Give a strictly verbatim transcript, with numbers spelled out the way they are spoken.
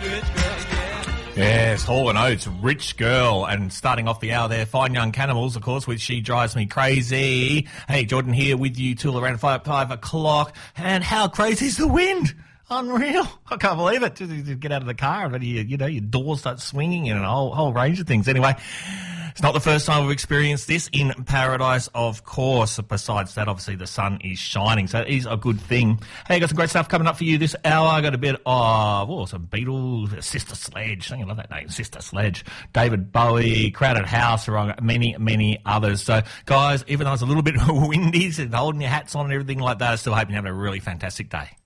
Yes, Hall and Oates, Rich Girl, and starting off the hour there, Fine Young Cannibals, of course, with She Drives Me Crazy. Hey, Jordan here with you till around five, five o'clock, and how crazy is the wind? Unreal. I can't believe it. Just, just get out of the car and you, you know, your doors start swinging and a whole, whole range of things. Anyway, it's not the first time we've experienced this in paradise, of course. Besides that, obviously, the sun is shining, so it is a good thing. Hey, got some great stuff coming up for you this hour. I got a bit of, oh, some Beatles, Sister Sledge. I love that name, Sister Sledge. David Bowie, Crowded House, among many, many others. So, guys, even though it's a little bit windy and holding your hats on and everything like that, I still hope you're having a really fantastic day.